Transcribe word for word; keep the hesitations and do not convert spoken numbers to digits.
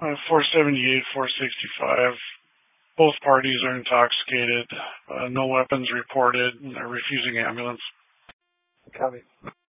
Uh, four seventy-eight, four sixty-five. Both parties are intoxicated. Uh, no weapons reported. They're refusing ambulance. Copy.